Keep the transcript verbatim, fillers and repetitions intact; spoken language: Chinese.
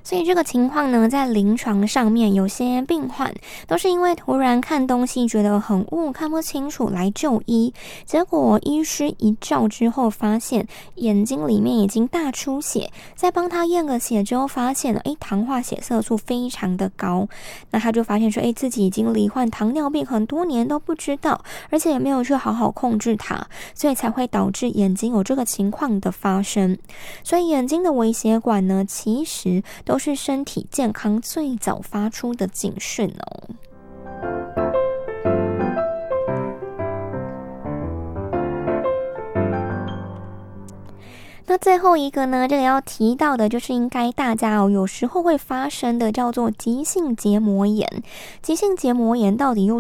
所以这个情况呢，在临床上面有些病患都是因为突然看东西觉得很雾，看不清楚来就医，结果医师一照之后发现眼睛里面已经大出血，再帮他验个血之后发现了诶糖化血色素非常的高，那他就发现说诶自己已经罹患糖尿病很多年都不知道，而且也没有去好好控制它，所以才会导致眼睛有这个情况的发生。所以眼睛的微血管呢，其实都是身体健康最早发出的警讯哦。那最后一个呢，这个要提到的就是应该大家哦有时候会发生的叫做急性结膜炎。急性结膜炎到底又